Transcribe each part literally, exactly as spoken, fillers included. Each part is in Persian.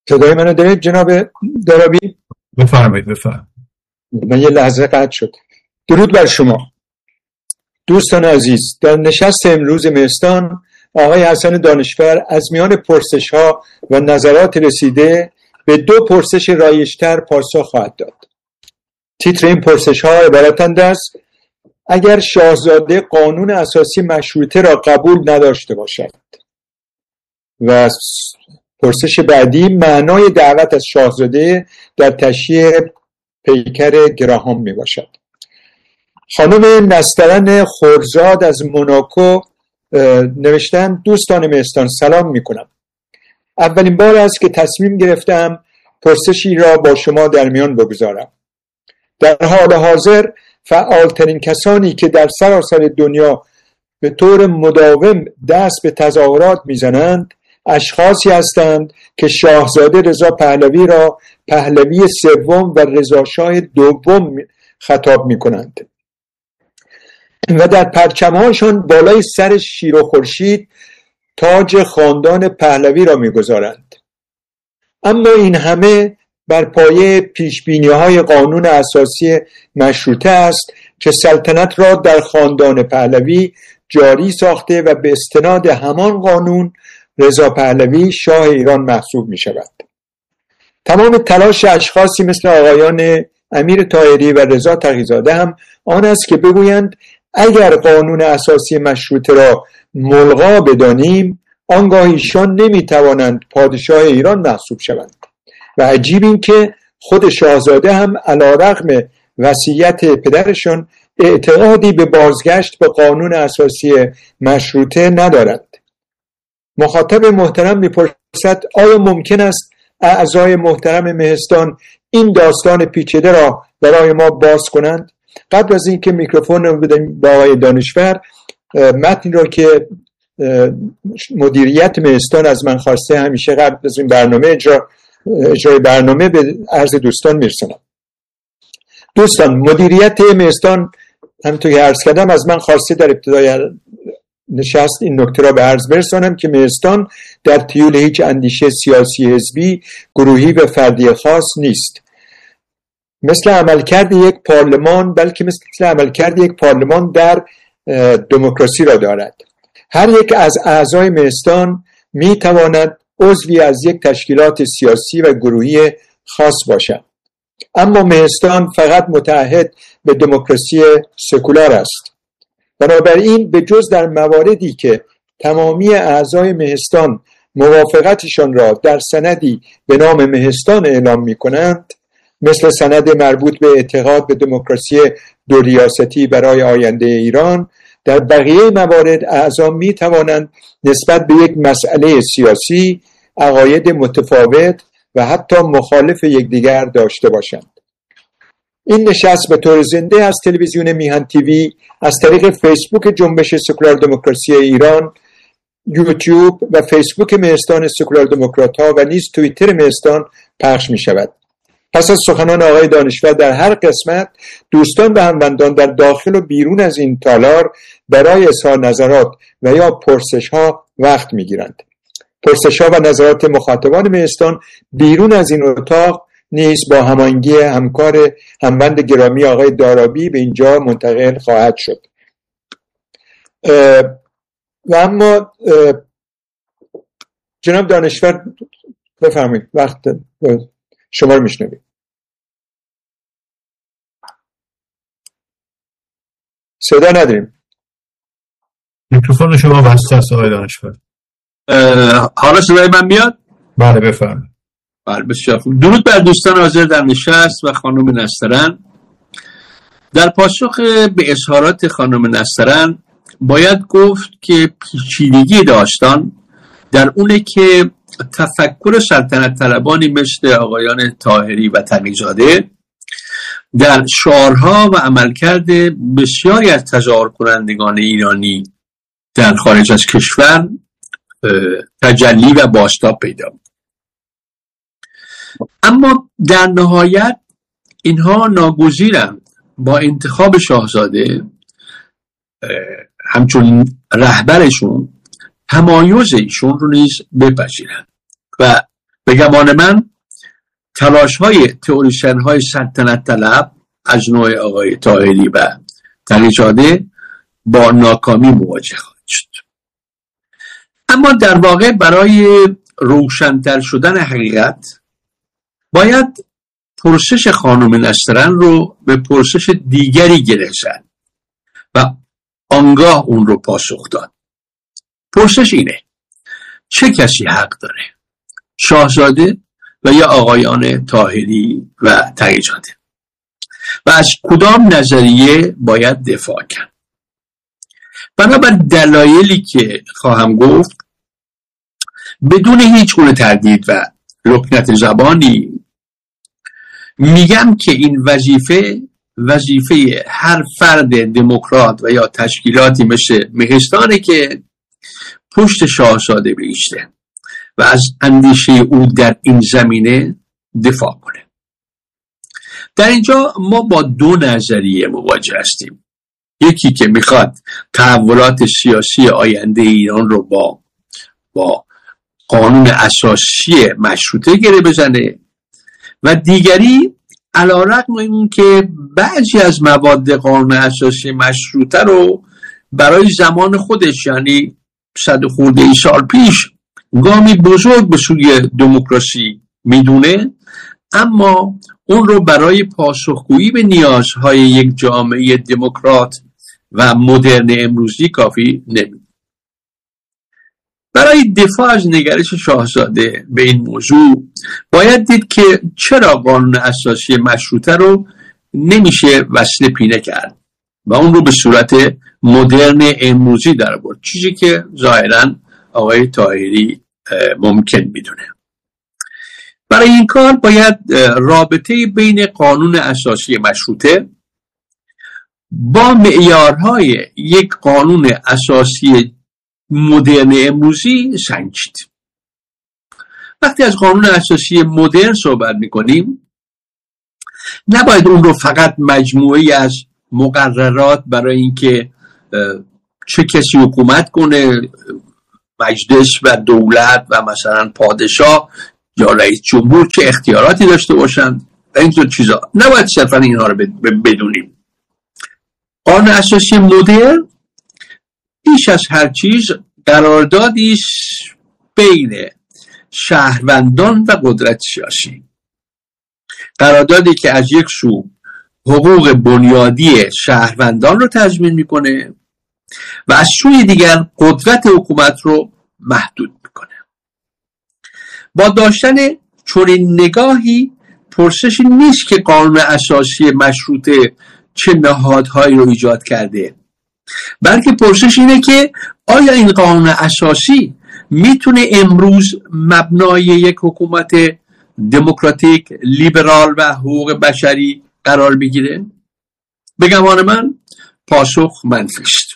صدای منو دارید جناب دارابی؟ بفرمایید بفرمایید. من یه لحظه قطع شد. درود بر شما دوستان عزیز. در نشست امروز مهستان آقای حسن دانشور از میان پرسش ها و نظرات رسیده به دو پرسش رایج‌تر پاسخ خواهد داد. تیتر این پرسش ها عبارتند از: اگر شاهزاده قانون اساسی مشروطه را قبول نداشته باشد، و پرسش بعدی معنای دعوت از شاهزاده در تشییع پیکر گراهام می باشد. خانم نسترن خورزاد از موناکو نوشتن: دوستان مهستان سلام می کنم. اولین بار است که تصمیم گرفتم پرسشی را با شما در میان بگذارم. در حال حاضر فعالترین کسانی که در سراسر دنیا به طور مداوم دست به تظاهرات میزنند اشخاصی هستند که شاهزاده رضا پهلوی را پهلوی سوم و رضاشاه دوم خطاب میکنند و در پرچمهاشان بالای سر شیر و خورشید تاج خاندان پهلوی را میگذارند. اما این همه بر پایه پیشبینی‌های قانون اساسی مشروطه است که سلطنت را در خاندان پهلوی جاری ساخته و به استناد همان قانون رضا پهلوی شاه ایران محسوب می شود. تمام تلاش اشخاصی مثل آقایان امیر طاهری و رضا تقی‌زاده هم آن است که بگویند اگر قانون اساسی مشروطه را ملغا بدانیم آنگاه ایشان نمی توانند پادشاه ایران محسوب شوند. و عجیب این که خود شاهزاده هم علیرغم وصیت پدرشان اعتقادی به بازگشت به قانون اساسی مشروطه ندارند. مخاطب محترم میپرسد آیا ممکن است اعضای محترم مهستان این داستان پیچیده را برای ما باز کنند؟ قبل از اینکه میکروفون رو بدیم با آقای دانشور، متنی را که مدیریت مهستان از من خواسته همیشه قبل از این برنامه اجرا اجرای برنامه به عرض دوستان میرسونم. دوستان، مدیریت مهستان همونطور که عرض کردم از من خواسته در ابتدای نشست این نکته را به عرض برسانم که مهستان در تیول هیچ اندیشه سیاسی حزبی، گروهی و فردی خاص نیست. مثل عملکرد یک پارلمان، بلکه مثل عملکرد یک پارلمان در دموکراسی را دارد. هر یک از اعضای مهستان می تواند عضوی از یک تشکیلات سیاسی و گروهی خاص باشد. اما مهستان فقط متعهد به دموکراسی سکولار است. بنابراین به جز در مواردی که تمامی اعضای مهستان موافقتشان را در سندی به نام مهستان اعلام می کنند، مثل سند مربوط به اعتقاد به دموکراسی دو ریاستی برای آینده ایران، در بقیه موارد اعضا می توانند نسبت به یک مسئله سیاسی عقاید متفاوت و حتی مخالف یکدیگر داشته باشند. این نشست به طور زنده از تلویزیون میهن تیوی، از طریق فیسبوک جنبش سکولار دموکراسی ایران، یوتیوب و فیسبوک مهستان سکولار دموکرات ها و نیز توییتر مهستان پخش می شود. پس از سخنان آقای دانشور در هر قسمت دوستان و هموندان در داخل و بیرون از این تالار برای اظهار نظرات و یا پرسش ها وقت می گیرند. پرسش ها و نظرات مخاطبان مهستان بیرون از این اتاق نیز با هماهنگی همکار هموند گرامی آقای دارابی به اینجا منتقل خواهد شد. و اما جناب دانشور بفرمایید، وقت شما رو میشنوید. صدا نداریم. میکروفون شما بسته است آقای دانشور. حالا صدای من میاد؟ بله بفرمایید. بله بسیار خوب. درود بر دوستان حاضر در نشست و خانم نسترن. در پاسخ به اظهارات خانم نسترن باید گفت که پیچیدگی داستان در اونه که تفکر سلطنت طلبانی مثل آقایان طاهری و تقی‌زاده در شعارها و عملکرد بسیاری از تظاهر کنندگان ایرانی در خارج از کشور تجلی و بازتاب پیدا بود. اما در نهایت اینها ناگزیرند با انتخاب شاهزاده همچون رهبرشون تمایز ایشون رو نیز بپذیرند و به به گمان من تلاش های تئوریسین های سلطنت طلب از نوع آقای طاهری و تقی‌زاده با ناکامی مواجه خواهد شد. اما در واقع برای روشن‌تر شدن حقیقت باید پرسش خانم نسترن رو به پرسش دیگری گره زد و آنگاه اون رو پاسخ داد. پرسش اینه: چه کسی حق داره؟ شاهزاده و یا آقایان طاهری و تقی‌زاده؟ و از کدام نظریه باید دفاع کرد؟ بنابر دلایلی که خواهم گفت، بدون هیچ گونه تردید و لکنت زبانی میگم که این وظیفه وظیفه هر فرد دموکرات و یا تشکیلاتی مثل مهستانه که پشت شاهزاده بایسته و از اندیشه او در این زمینه دفاع کنه. در اینجا ما با دو نظریه مواجه هستیم. یکی که میخواد تحولات سیاسی آینده ایران رو با با قانون اساسی مشروطه گره بزنه و دیگری علیرغم این که بعضی از مواد قانون اساسی مشروطه رو برای زمان خودش، یعنی صد خورده ای سال پیش، گامی بزرگ به سوی دموکراسی میدونه، اما اون رو برای پاسخگویی به نیازهای یک جامعه دموکرات و مدرن امروزی کافی نمیدونه. برای دفاع از نگرش شاهزاده به این موضوع باید دید که چرا قانون اساسی مشروطه رو نمیشه وصل پینه کرد و اون رو به صورت مدرن امروزی در آورد، چیزی که ظاهراً آقای طاهری ممکن میدونه. برای این کار باید رابطه بین قانون اساسی مشروطه با معیارهای یک قانون اساسی مدرن امروزی سنجید. وقتی از قانون اساسی مدرن صحبت میکنیم، نباید اون رو فقط مجموعی از مقررات برای اینکه چه کسی حکومت کنه، مجلس و دولت و مثلا پادشاه یا رئیس جمهور چه اختیاراتی داشته باشند و اینطور چیزا، نباید صرفا اینها رو بدونیم. قانون اساسی مدرن بیش از هر چیز قراردادی بین شهروندان و قدرت سیاسی، قراردادی که از یک سو حقوق بنیادی شهروندان رو تضمین میکنه و از سوی دیگر قدرت حکومت رو محدود میکنه. با داشتن چنین نگاهی پرسشی نیست که قانون اساسی مشروطه چه نهادهایی رو ایجاد کرده، بلکه پرسش اینه که آیا این قانون اساسی میتونه امروز مبنای یک حکومت دموکراتیک، لیبرال و حقوق بشری قرار بگیره؟ به گمان من پاسخ منفی است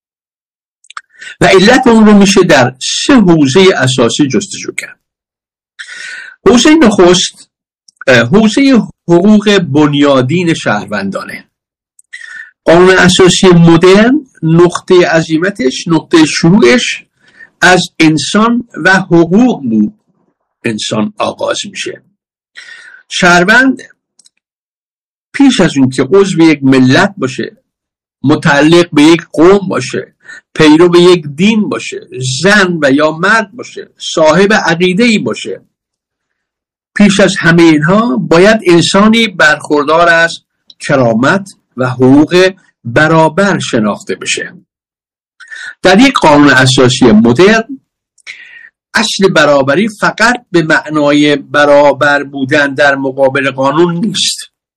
و علت اون رو میشه در سه حوزه اساسی جستجو کرد. حوزه نخست حوزه حقوق بنیادین شهروندانه. قانون اساسی مدرن نقطه عزیمتش، نقطه شروعش از انسان و حقوق بود. انسان آغاز میشه. شهروند پیش از اون که عضو یک ملت باشه، متعلق به یک قوم باشه، پیرو به یک دین باشه، زن و یا مرد باشه، صاحب عقیده‌ای باشه، پیش از همه اینها باید انسانی برخوردار از کرامت و حقوق برابر شناخته بشه. در یک قانون اساسی مدرن اصل برابری فقط به معنای برابر بودن در مقابل قانون نیست،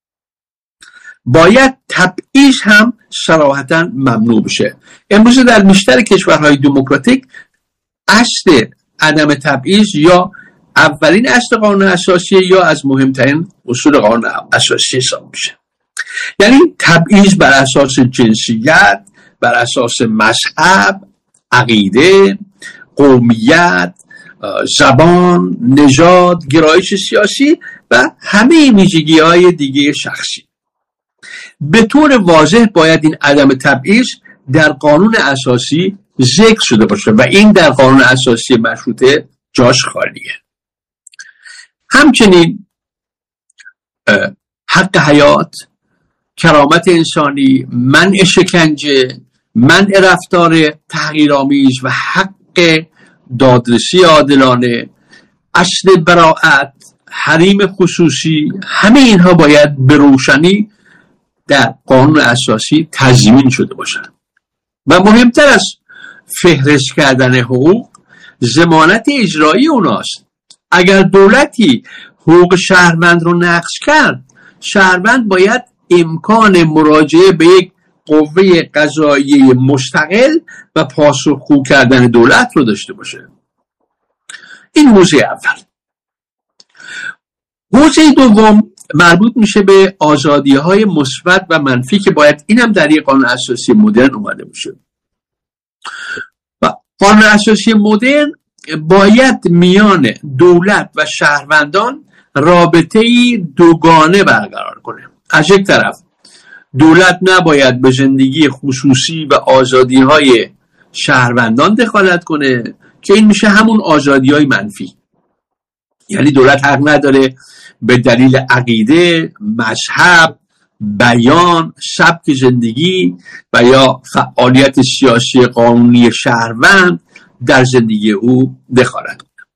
باید تبعیض هم صراحتاً ممنوع بشه. امروز در بیشتر کشورهای دموکراتیک اصل عدم تبعیض یا اولین اصل قانون اساسی یا از مهمترین اصول قانون اساسی حساب میشه. یعنی تبعیض بر اساس جنسیت، بر اساس مذهب، عقیده، قومیت، زبان، نژاد، گرایش سیاسی و همه ویژگی‌های دیگه شخصی. به طور واضح باید این عدم تبعیض در قانون اساسی ذکر شده باشه و این در قانون اساسی مشروطه جاش خالیه. همچنین حق حیات، کرامت انسانی، منع شکنجه، منع رفتار تحقیرآمیز و حق دادرسی عادلانه، اصل براءت، حریم خصوصی، همه اینها باید به روشنی در قانون اساسی تضمین شده باشند. و مهمتر از فهرست کردن حقوق، ضمانت اجرایی اوناست. اگر دولتی حقوق شهروند رو نقض کرد، شهروند باید امکان مراجعه به یک قوه قضاییه مستقل و پاسخگو کردن دولت رو داشته باشه. این حوزه اول. حوزه دوم مربوط میشه به آزادی‌های مثبت و منفی که باید اینم در یک قانون اساسی مدرن اومده باشه. و قانون اساسی مدرن باید میان دولت و شهروندان رابطه‌ای دوگانه برقرار کنه. از یک طرف دولت نباید به زندگی خصوصی و آزادی‌های شهروندان دخالت کنه که این میشه همون آزادی‌های منفی. یعنی دولت حق نداره به دلیل عقیده، مذهب، بیان، سبک زندگی و یا فعالیت سیاسی قانونی شهروند در زندگی او دخالت کنه.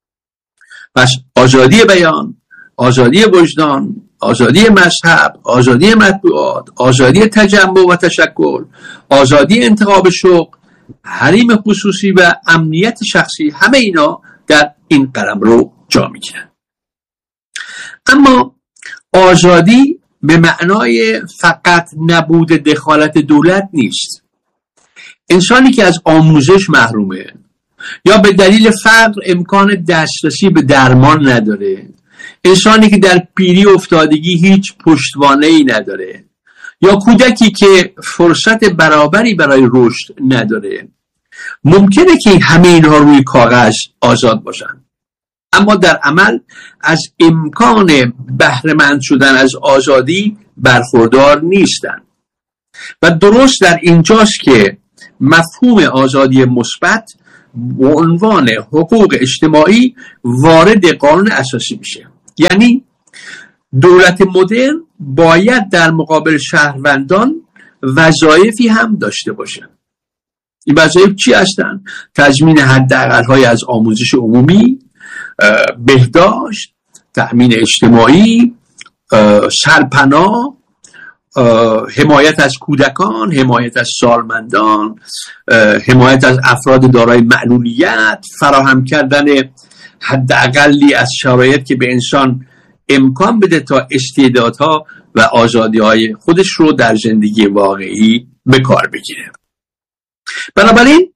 پس آزادی بیان، آزادی وجدان، آزادی مذهب، آزادی مطبوعات، آزادی تجمع و تشکل، آزادی انتخاب شغل، حریم خصوصی و امنیت شخصی، همه اینا در این قلمرو جا میگیرن. اما آزادی به معنای فقط نبود دخالت دولت نیست. انسانی که از آموزش محرومه یا به دلیل فقر امکان دسترسی به درمان نداره، انسانی که در پیری افتادگی هیچ پشتوانه‌ای نداره، یا کودکی که فرصت برابری برای رشد نداره، ممکنه که همه اینها روی کاغذ آزاد باشن، اما در عمل از امکان بهره‌مند شدن از آزادی برخوردار نیستن. و درست در اینجاست که مفهوم آزادی مثبت به عنوان حقوق اجتماعی وارد قانون اساسی میشه. یعنی دولت مدرن باید در مقابل شهروندان وظایفی هم داشته باشه. این وظایف چی هستن؟ تضمین حداقل‌های از آموزش عمومی، بهداشت، تأمین اجتماعی، سرپناه، حمایت از کودکان، حمایت از سالمندان، حمایت از افراد دارای معلولیت، فراهم کردن حداقلی از شرایط که به انسان امکان بده تا استعدادها و آزادی‌های خودش رو در زندگی واقعی به کار بگیره. بنابراین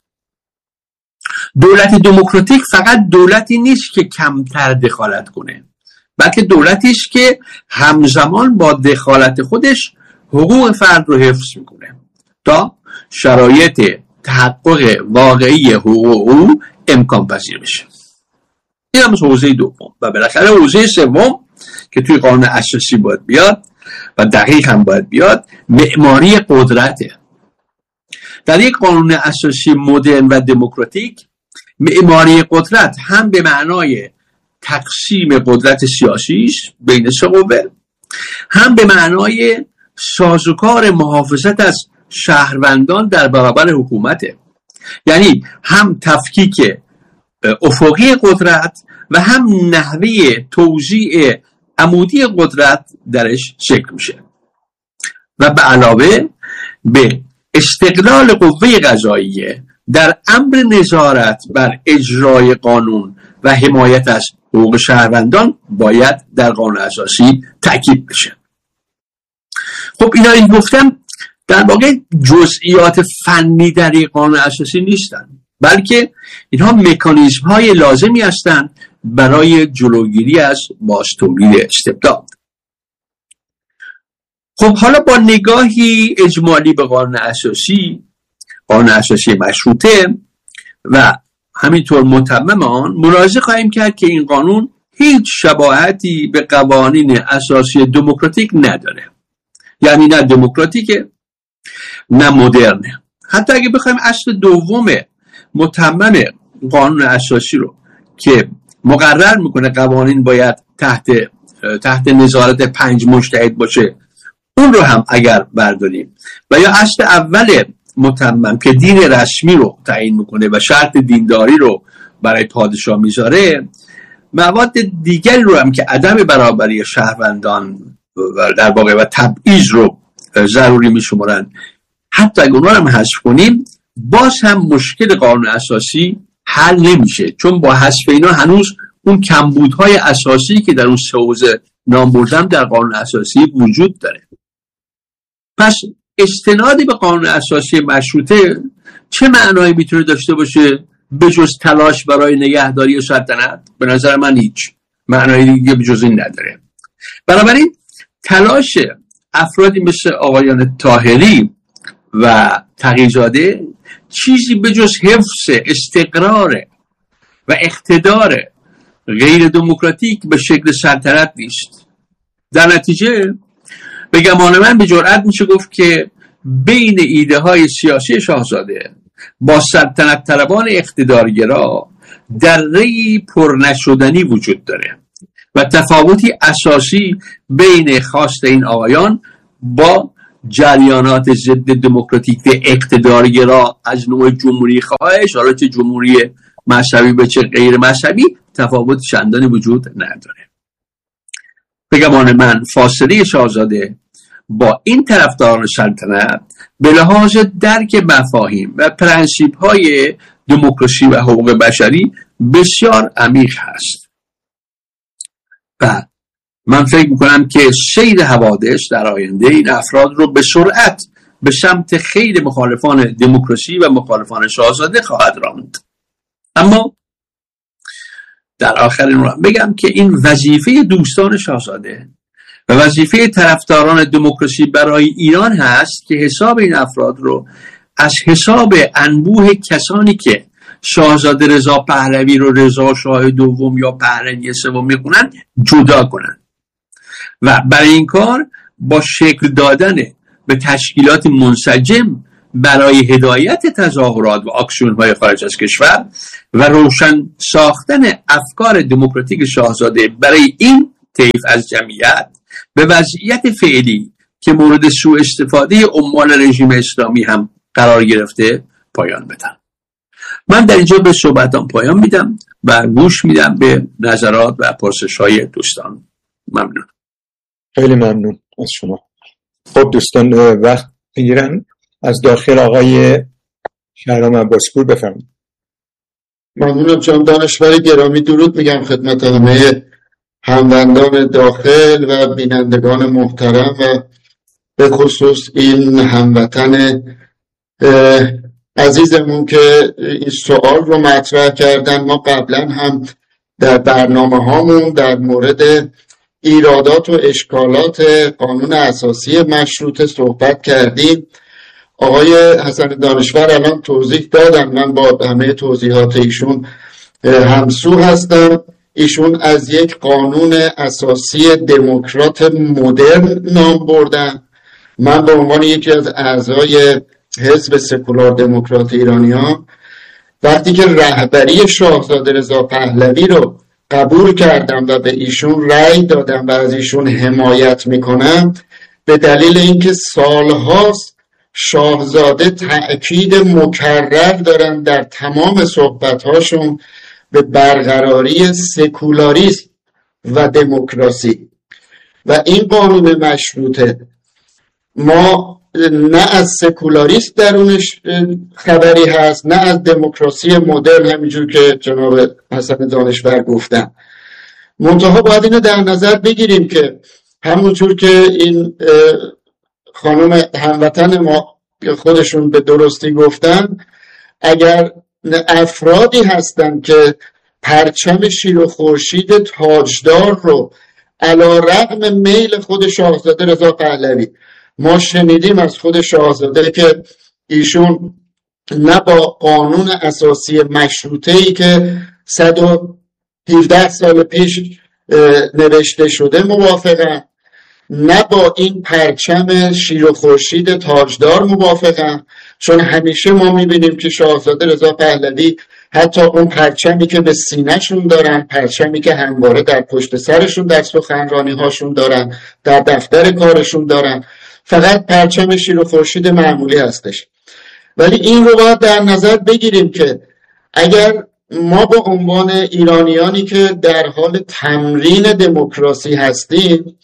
دولت دموکراتیک فقط دولتی نیست که کمتر دخالت کنه، بلکه دولتی است که همزمان با دخالت خودش حقوق فرد رو حفظ میکنه تا شرایط تحقق واقعی حقوق او امکان پذیر بشه. این هم حوزه دوم. و بالاخره حوزه سوم که توی قانون اساسی باید بیاد و دقیق هم باید بیاد، معماری قدرته. در یک قانون اساسی مدرن و دموکراتیک، معماری قدرت هم به معنای تقسیم قدرت سیاسیش بین سه قوه، هم به معنای سازوکار محافظت از شهروندان در برابر حکومته. یعنی هم تفکیک افقی قدرت و هم نحوه توزیع عمودی قدرت درش شکل میشه. و به علاوه به استقلال قوه قضاییه در امر نظارت بر اجرای قانون و حمایت از حقوق شهروندان باید در قانون اساسی تاکید بشه. خب اینا این گفتم در واقع جزئیات فنی در قانون اساسی نیستن، بلکه اینها مکانیزم های لازمی هستند برای جلوگیری از بازتولید استبداد. خب حالا با نگاهی اجمالی به قانون اساسی، قانون اساسی مشروطه و همینطور متمم آن، ملاحظه خواهیم کرد که این قانون هیچ شباهتی به قوانین اساسی دموکراتیک نداره. یعنی نه دموکراتیکه نه مدرنه. حتی اگه بخوایم اصل دوم متمم قانون اساسی رو که مقرر میکنه قوانین باید تحت تحت نظارت پنج مجتهد باشه، اون رو هم اگر برداریم و یا اصل اول متمم که دین رسمی رو تعیین میکنه و شرط دینداری رو برای پادشاه میذاره، مواد دیگری رو هم که عدم برابری شهروندان در واقع و تبعیض رو ضروری میشمارن، حتی اگر اونها رو هم حذف کنیم باز هم مشکل قانون اساسی حل نمیشه، چون با حذف اینا هنوز اون کمبودهای اساسی که در اون سه حوزه نام بردم در قانون اساسی وجود داره. پس استنادی به قانون اساسی مشروطه چه معنایی میتونه داشته باشه به جز تلاش برای نگهداری سلطنت؟ به نظر من هیچ معنایی دیگه به جز این نداره. بنابراین تلاش افرادی مثل آقایان طاهری و تقی‌زاده چیزی به جز حفظ استقرار و اقتدار غیر دموکراتیک به شکل سلطنت نیست. در نتیجه به گمان من به جرئت میشه گفت که بین ایده های سیاسی شاهزاده با سلطنت طلبان اقتدارگرا دره‌ای پر نشدنی وجود داره و تفاوتی اساسی بین خواست این آقایان با جریانات ضد دموکراتیک اقتدارگرا از نوع جمهوری خواهش، حالا چه جمهوری مذهبی به چه غیر مذهبی، تفاوت چندانی وجود نداره. به گمان من فاصله شاهزاده با این طرفداران سلطنت به لحاظ درک مفاهیم و پرنسیپ های دموکراسی و حقوق بشری بسیار عمیق هست و من فکر میکنم که سیر حوادث در آینده این افراد رو به سرعت به سمت خیلی مخالفان دموکراسی و مخالفان شاهزاده خواهد راند. اما در آخر این رو بگم که این وظیفه دوستان شاهزاده و وظیفه طرفداران دموکراسی برای ایران هست که حساب این افراد رو از حساب انبوه کسانی که شاهزاده رضا پهلوی رو رضا شاه دوم یا پهلوی سوم میخونن جدا کنن و برای این کار با شکل دادن به تشکیلات منسجم برای هدایت تظاهرات و آکسیون‌های خارج از کشور و روشن ساختن افکار دموکراتیک شاهزاده برای این طیف از جمعیت به وضعیت فعلی که مورد سوء استفاده عمال رژیم اسلامی هم قرار گرفته پایان بدم. من در اینجا به صحبتام پایان میدم و گوش میدم به نظرات و پرسش‌های دوستان. ممنون. خیلی ممنون از شما. خب دوستان وقت میگیرن. از داخل آقای شهرام عباسپور بفرمایید. ممنونم جناب دانشور گرامی. درود میگم خدمت همه هموندان داخل و بینندگان محترم و به خصوص این هموطن عزیزمون که این سوال رو مطرح کردن. ما قبلا هم در برنامه هامون در مورد ایرادات و اشکالات قانون اساسی مشروطه صحبت کردیم. آقای حسن دانشور الان توضیح دادن، من با همه توضیحات ایشون همسو هستم. ایشون از یک قانون اساسی دموکرات مدرن نام بردن. من به عنوان یکی از اعضای حزب سکولار دموکرات ایرانیان وقتی که رهبری شاهزاده رضا پهلوی رو قبول کردم و به ایشون رأی دادم و از ایشون حمایت میکنم، به دلیل اینکه سالهاست شاهزاده تأکید مکرر دارن در تمام صحبت‌هاشون به برقراری سکولاریسم و دموکراسی و این قانون مشروطه ما نه از سکولاریسم درونش خبری هست نه از دموکراسی مدرن، همینجور که جناب حسن دانشور گفتن. منتها باید اینو در نظر بگیریم که همونجور که این خانم هموطن ما خودشون به درستی گفتن، اگر افرادی هستن که پرچم شیر و خورشید تاجدار رو علی رغم میل خود شاهزاده رضا پهلوی، ما شنیدیم از خود شاهزاده که ایشون نه با قانون اساسی مشروطه‌ای که صد و هفده سال پیش نوشته شده موافقن، نه با این پرچم شیر و خورشید تاجدار موافقن، چون همیشه ما میبینیم که شاهزاده رضا پهلوی حتی اون پرچمی که به سینه‌شون دارن، پرچمی که همواره در پشت سرشون در سخنرانی هاشون دارن، در دفتر کارشون دارن، فقط پرچم شیر و خورشید معمولی هستش. ولی این رو باید در نظر بگیریم که اگر ما به عنوان ایرانیانی که در حال تمرین دموکراسی هستیم،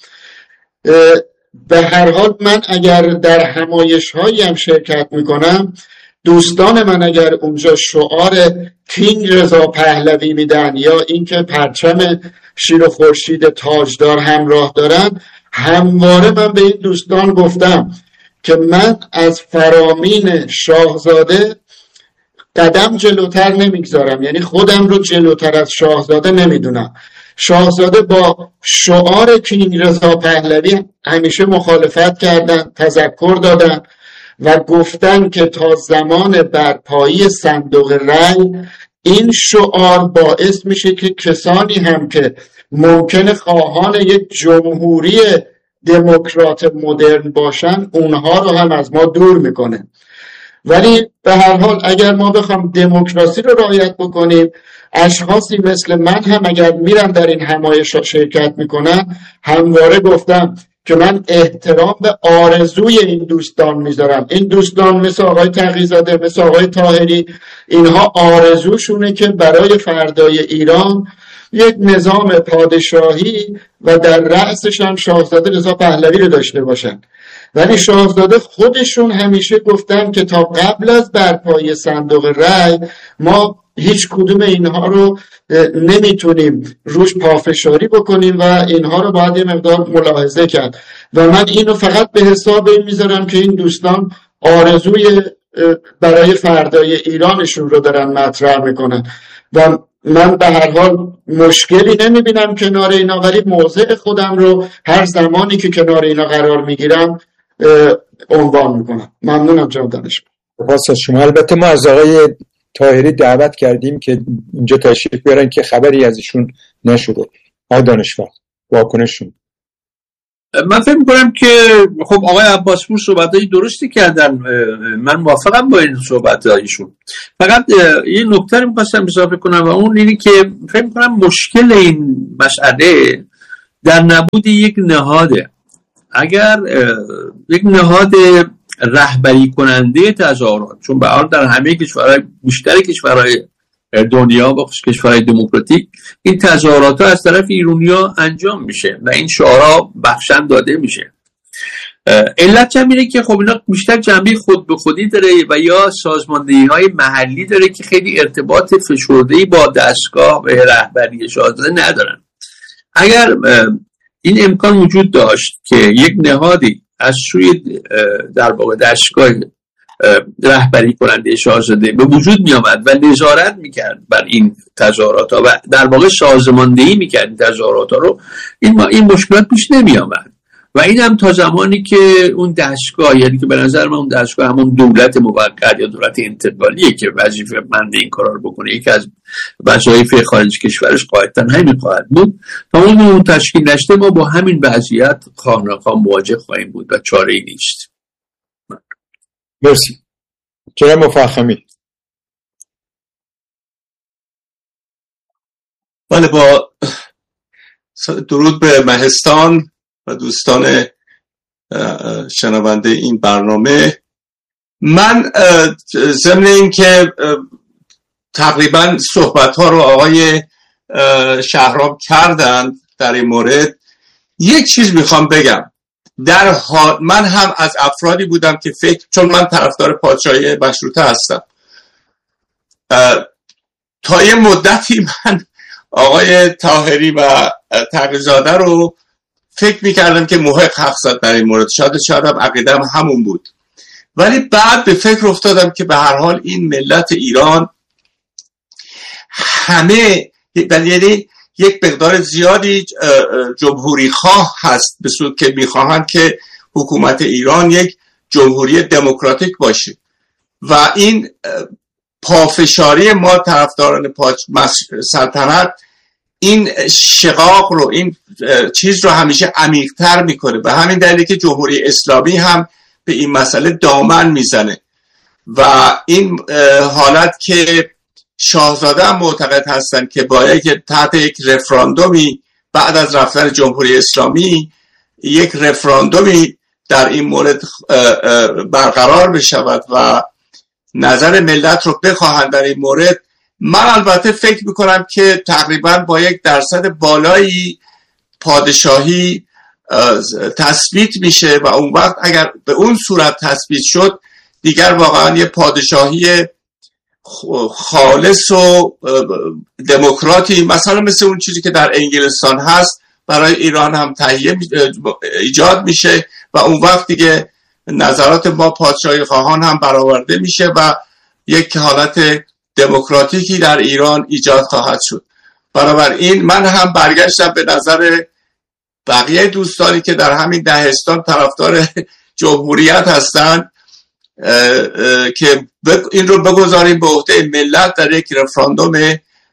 به هر حال من اگر در همایش هایی هم شرکت میکنم، دوستان من اگر اونجا شعار کینگ رضا پهلوی میدن یا اینکه پرچم شیر و خورشید تاجدار همراه دارن، همواره من به این دوستان گفتم که من از فرامین شاهزاده قدم جلوتر نمیگذارم، یعنی خودم رو جلوتر از شاهزاده نمیدونم. شاهزاده با شعار کینگ رضا پهلوی همیشه مخالفت کردن، تذکر دادن و گفتن که تا زمان برپایی صندوق رای این شعار باعث میشه که کسانی هم که ممکنه خواهان یک جمهوری دموکرات مدرن باشن، اونها رو هم از ما دور میکنه. ولی به هر حال اگر ما بخوام دموکراسی رو رعایت بکنیم، اشخاصی مثل من هم اگر میرن در این همایش شرکت میکنن، همواره گفتم که من احترام به آرزوی این دوستان میذارم. این دوستان مثل آقای تقی‌زاده، مثل آقای طاهری، اینها آرزوشونه که برای فردای ایران یک نظام پادشاهی و در رأسش هم شاهزاده رضا پهلوی رو داشته باشن. ولی شاهزاده خودشون همیشه گفتن که تا قبل از برپایی صندوق رای ما هیچ کدوم اینها رو نمیتونیم روش پافشاری بکنیم و اینها رو باید یه مقدار ملاحظه کرد. و من اینو فقط به حساب این میذارم که این دوستان آرزوی برای فردای ایرانشون رو دارن مطرح میکنن و من به هر حال مشکلی نمیبینم کنار اینا، ولی موضع خودم رو هر زمانی که کنار اینا قرار میگیرم عنوان میکنم. ممنونم جناب دانشمند. سپاس از شما. البته ما از آقای طاهری دعوت کردیم که اینجا تشریف بیارن که خبری از ایشون نشده. آقای دانشمند واکنششون. من فکر میکنم که خب آقای عباسپور صحبتایی درستی کردن، من موافقم با این صحبتایشون. فقط یه نکته رو می‌خواستم اضافه کنم و اون اینه که فکر میکنم مشکل این مسئله در نبود یک نهاده. اگر یک نهاد رهبری کننده تظاهرات، چون به هر حال در همه کشورهای بیشتر کشورهای دنیا و کشورهای دموکراتیک این تظاهرات ها از طرف ایرانی‌ها انجام میشه و این شعارها بخشن داده میشه. علت هم اینه که خب اینا بیشتر جنبه خود به خودی داره و یا سازماندهی‌های محلی داره که خیلی ارتباط فشرده‌ای با دستگاه و رهبری شاهزاده ندارن. اگر این امکان وجود داشت که یک نهادی از سوی در واقع دستگاه رهبری کننده شاهزاده به وجود می آمد و نظارت میکرد بر این تظاهرات ها و در واقع سازماندهی میکرد این تظاهرات ها رو، این این مشکلات پیش نمی آمد. و این هم تا زمانی که اون دستگاه، یعنی که به نظر من اون دستگاه همون دولت موقت یا دولت انتقالیه که وظیفه مند این کارا رو بکنه، یکی از وظایف خارج کشورش قاعدتاً همین خواهد بود، تا اون اون تشکیل نشده ما با همین وضعیت خامنه‌خواه مواجه خواهیم بود و چاره‌ای نیست. مرسی. جناب مفخمی. بله، با درود به مهستان و دوستان شنونده این برنامه، من ضمن این که تقریبا صحبت ها رو آقای شهرام کردن در این مورد، یک چیز میخوام بگم. در حال من هم از افرادی بودم که فکر، چون من طرفدار پادشاهی مشروطه هستم، تا یه مدتی من آقای طاهری و تقی‌زاده رو فکر میکردم که محق حق زد در این مورد، شاید شاید هم عقیدم همون بود. ولی بعد به فکر افتادم که به هر حال این ملت ایران همه، یعنی یک مقدار زیادی جمهوری خواه هست، به صورت که میخواهند که حکومت ایران یک جمهوری دموکراتیک باشه و این پافشاری ما طرفداران سلطنت این شقاق رو، این چیز رو همیشه عمیق‌تر میکنه. به همین دلیلی که جمهوری اسلامی هم به این مسئله دامن میزنه و این حالت که شاهزاده هم معتقد هستند که باید که تحت یک رفراندومی بعد از رفتن جمهوری اسلامی یک رفراندومی در این مورد برقرار بشود و نظر ملت رو بخواهند در این مورد. من البته فکر میکنم که تقریبا با یک درصد بالایی پادشاهی تثبیت میشه و اون وقت اگر به اون صورت تثبیت شد دیگر واقعا یه پادشاهی خالص و دموکراتی مثلا مثل اون چیزی که در انگلستان هست برای ایران هم تهیه ایجاد میشه و اون وقت دیگه نظرات ما پادشاهی خواهان هم برآورده میشه و یک حالت دموکراتیکی در ایران ایجاد خواهد شد. بنابراین من هم برگشتم به نظر بقیه دوستانی که در همین دهستان طرفدار جمهوریت هستند که این رو بگذاریم به عهده ملت در یک رفراندوم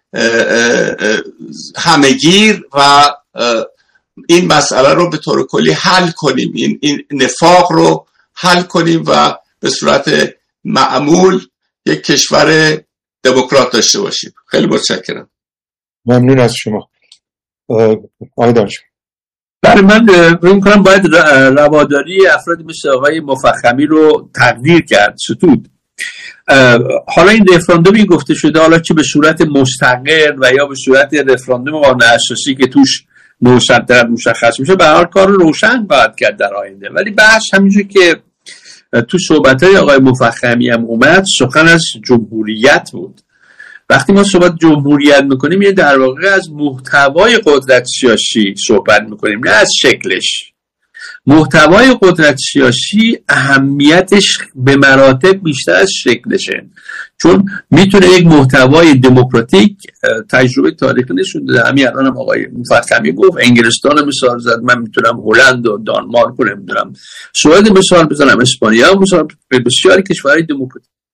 همهگیر و این مسئله رو به طور کلی حل کنیم، این, این نفاق رو حل کنیم و به صورت معمول یک کشور دموکرات داشته باشیم. خیلی متشکرم. ممنون از شما آقای دانشور. برای من فکر می‌کنم باید رواداری افراد مثل آقای مفخمی رو تقدیر کرد، ستود. حالا این رفراندومی گفته شده، حالا چه به صورت مستقل و یا به صورت رفراندوم قانون اساسی که توش نوسط مشخص میشه، به هر حال کار رو روشن باید کرد در آینده. ولی بحث همینجور که تو صحبت‌های آقای مفخمی هم اومد، سخن از جمهوریت بود. وقتی ما صحبت جمهوریت میکنیم یه در واقع از محتوای قدرت سیاسی صحبت میکنیم، نه از شکلش. محتوای قدرت سیاسی اهمیتش به مراتب بیشتر از شکلشه، چون میتونه یک محتوای دموکراتیک، تجربه تاریخی نشون داده، همین الان هم آقای مفخمی گفت انگلستان مثال زد، من میتونم هلند و دانمارک رو نمیدونم سوئد مثال بزنم، اسپانیا مثال، بسیاری کشورهای دموکراتیک